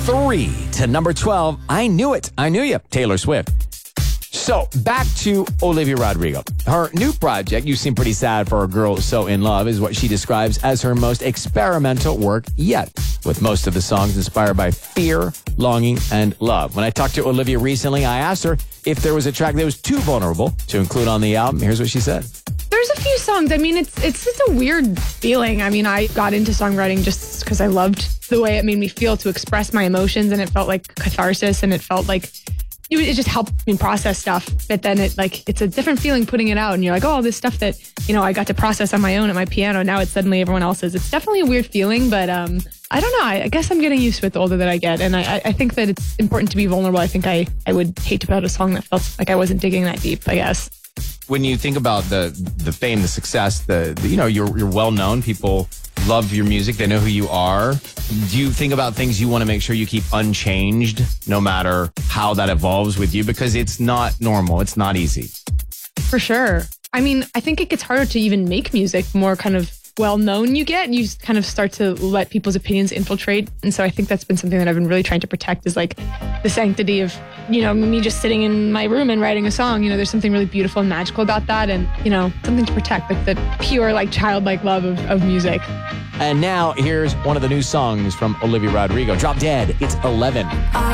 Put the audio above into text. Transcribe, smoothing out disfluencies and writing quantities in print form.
3 to number 12. I Knew It. I Knew You. Taylor Swift. So back to Olivia Rodrigo. Her new project, You Seem Pretty Sad for a Girl So In Love, is what she describes as her most experimental work yet, with most of the songs inspired by fear, longing, and love. When I talked to Olivia recently, I asked her if there was a track that was too vulnerable to include on the album. Here's what she said. There's a few songs. I mean, it's just a weird feeling. I mean, I got into songwriting just because I loved the way it made me feel to express my emotions, and it felt like catharsis, and it felt like it just helped me process stuff. But then it's a different feeling putting it out, and you're like, oh, all this stuff that, I got to process on my own at my piano, now it's suddenly everyone else's. It's definitely a weird feeling, but I don't know. I guess I'm getting used to it the older that I get, and I think that it's important to be vulnerable. I think I would hate to put out a song that felt like I wasn't digging that deep, I guess. When you think about the fame, the success, you're well known. People love your music. They know who you are. Do you think about things you want to make sure you keep unchanged, no matter how that evolves with you? Because it's not normal. It's not easy. For sure. I mean, I think it gets harder to even make music more kind of well-known you kind of start to let people's opinions infiltrate. And so I think that's been something that I've been really trying to protect, is like the sanctity of, me just sitting in my room and writing a song. There's something really beautiful and magical about that, and, something to protect, like the pure, childlike love of music. And now here's one of the new songs from Olivia Rodrigo. Drop Dead. It's 11.